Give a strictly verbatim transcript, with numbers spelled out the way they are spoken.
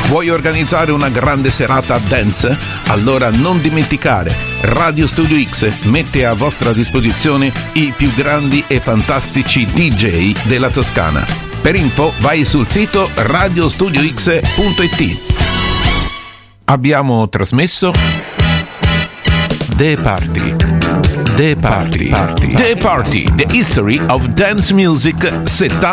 Vuoi organizzare una grande serata dance? Allora non dimenticare, Radio Studio X mette a vostra disposizione i più grandi e fantastici D J della Toscana. Per info vai sul sito radio studio x punto it. Abbiamo trasmesso The Party. The Party. The Party. The History of Dance Music settanta